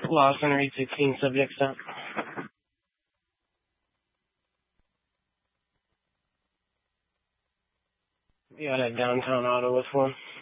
Lawson, read 16, subject stop. You got a downtown auto with one.